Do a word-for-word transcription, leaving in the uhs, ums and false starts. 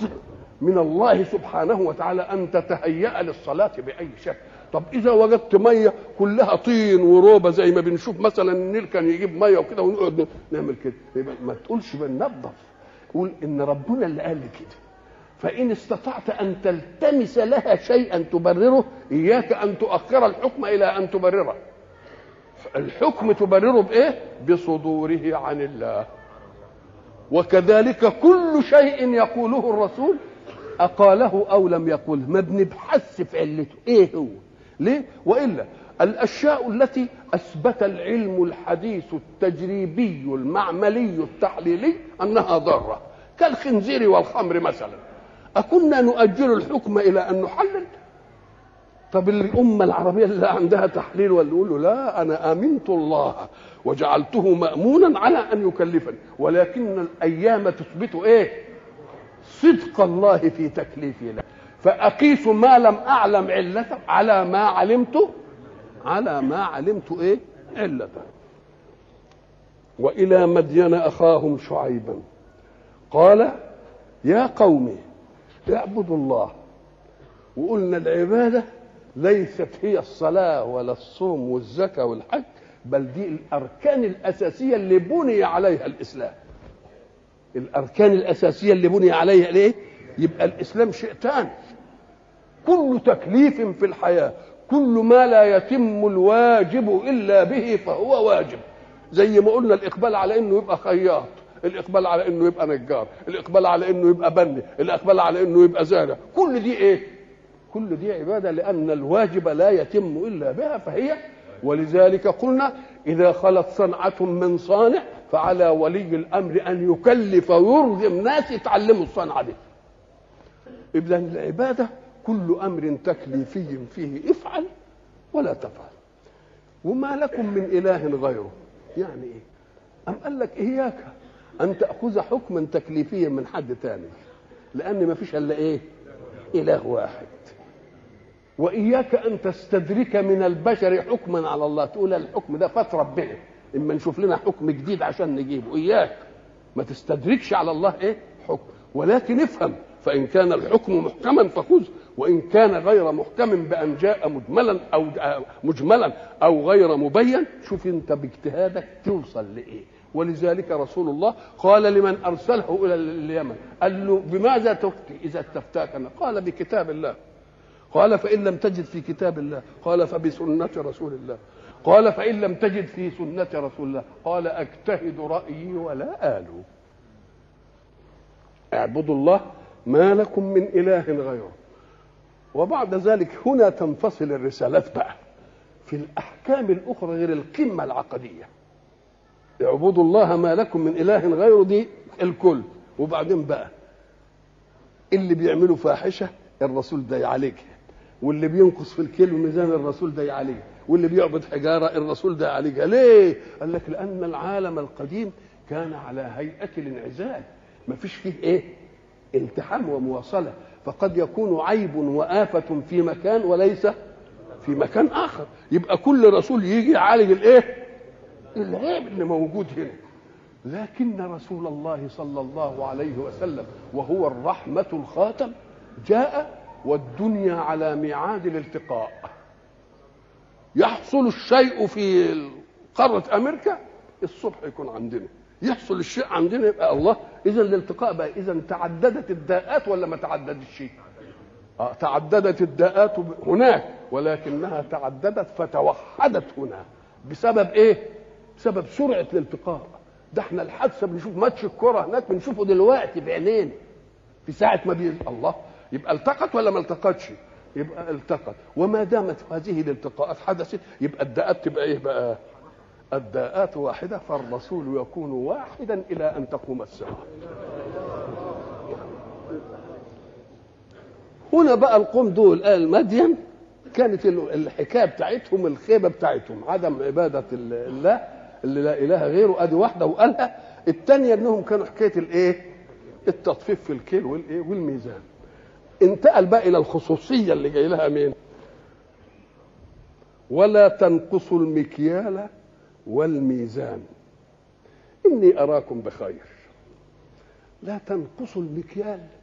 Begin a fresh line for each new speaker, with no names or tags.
من الله سبحانه وتعالى أن تتهيأ للصلاة بأي شكل. طب إذا وجدت مية كلها طين وروبة زي ما بنشوف مثلا النيل كان يجيب مية وكده ونقعد نعمل كده، ما تقولش بننظف، قول إن ربنا اللي قال لي كده. فإن استطعت أن تلتمس لها شيئا تبرره إياك أن تؤخر الحكم إلى أن تبرره. الحكم تبرره بإيه؟ بصدوره عن الله. وكذلك كل شيء يقوله الرسول أقاله أو لم يقله، ما بنبحث في علته إيه هو ليه. وإلا الأشياء التي أثبت العلم الحديث التجريبي المعملي التحليلي أنها ضارة كالخنزير والخمر مثلا، أكنا نؤجل الحكم إلى أن نحلل؟ طب الأمة العربية اللي عندها تحليل ولا يقول له لا أنا آمنت الله وجعلته مأمونا على أن يكلفني، ولكن الأيام تثبت إيه؟ صدق الله في تكليفي له، فأقيس ما لم أعلم علته على ما علمت على ما علمت إيه؟ علته. وإلى مدين أخاهم شعيبا قال يا قوم اعبدوا الله. وقلنا العبادة ليست هي الصلاة ولا الصوم والزكاة والحج، بل دي الأركان الأساسية اللي بني عليها الإسلام. الأركان الأساسية اللي بني عليها ليه؟ يبقى الإسلام شيء تاني. كل تكليف في الحياة، كل ما لا يتم الواجب إلا به فهو واجب. زي ما قلنا الإقبال على إنه يبقى خياط، الإقبال على إنه يبقى نجار، الإقبال على إنه يبقى بني، الإقبال على إنه يبقى زارع، كل دي إيه؟ كل دي عبادة، لأن الواجب لا يتم إلا بها فهي. ولذلك قلنا إذا خلت صنعة من صانع فعلى ولي الأمر أن يكلف ويرغم ناس يتعلموا الصنعة دي. إذن العبادة كل أمر تكليفي فيه افعل ولا تفعل. وما لكم من إله غيره، يعني إيه؟ أم قال لك إياك أن تأخذ حكما تكليفيا من حد تاني، لأن ما فيش إلا إيه؟ إله واحد. وإياك أن تستدرك من البشر حكما على الله، تقول الحكم ده فات ربنا، إما نشوف لنا حكم جديد عشان نجيبه. إياك ما تستدركش على الله إيه؟ حكم، ولكن افهم، فإن كان الحكم محكما فخذ، وإن كان غير محكم بأن جاء مجملا أو مجملا أو غير مبين، شوف أنت باجتهادك توصل لإيه. ولذلك رسول الله قال لمن أرسله إلى اليمن، قال له بماذا تفتي إذا استفتاك؟ قال بكتاب الله. قال فإن لم تجد في كتاب الله؟ قال فبسنة رسول الله. قال فإن لم تجد في سنة رسول الله؟ قال أجتهد رأيي ولا آل. اعبدوا الله ما لكم من إله غيره. وبعد ذلك هنا تنفصل الرسالات بقى في الأحكام الأخرى غير القمة العقدية. اعبدوا الله ما لكم من إله غيره دي الكل. وبعدين بقى اللي بيعملوا فاحشة الرسول ده يعالجها، واللي بينقص في الكيلو ميزان الرسول ده يعالجها، واللي بيعبد حجارة الرسول ده يعالجها. ليه؟ قال لك لأن العالم القديم كان على هيئة الانعزال، ما فيش فيه ايه؟ التحام ومواصلة، فقد يكون عيب وآفة في مكان وليس في مكان آخر. يبقى كل رسول يجي يعالج الايه؟ العيب اللي موجود هنا. لكن رسول الله صلى الله عليه وسلم وهو الرحمة الخاتم جاء والدنيا على ميعاد الالتقاء. يحصل الشيء في قارة أمريكا الصبح يكون عندنا، يحصل الشيء عندنا يبقى الله. إذا الالتقاء بقى، إذا تعددت الداءات ولا ما تعددت الشيء؟ آه تعددت الداءات هناك، ولكنها تعددت فتوحدت هنا. بسبب إيه؟ بسبب سرعة الالتقاء. ده احنا الحادثة بنشوف ماتش الكرة هناك بنشوفه دلوقتي بعينين في ساعة ما بي الله. يبقى التقت ولا ما التقتش؟ يبقى التقت. وما دامت هذه الالتقاءات حدثت يبقى الداءات تبقى ايه بقى؟ الداءات واحدة، فالرسول يكون واحدا إلى أن تقوم الساعة. هنا بقى القوم دول آل مدين كانت الحكاية بتاعتهم الخيبة بتاعتهم عدم عبادة الله اللي لا إله غيره، أدي واحدة وقالها. الثانية أنهم كانوا حكاية الإيه؟ التطفيف في الكيل والإيه؟ والميزان. انتقل بقى إلى الخصوصية اللي جاي لها مين؟ ولا تنقصوا المكيال والميزان إني أراكم بخير. لا تنقصوا المكيال